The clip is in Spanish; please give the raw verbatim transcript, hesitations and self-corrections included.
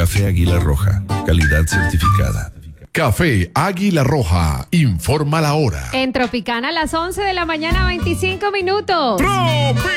Café Águila Roja, calidad certificada. Café Águila Roja, informa la hora. En Tropicana a las once de la mañana, veinticinco minutos. ¡Tropicana!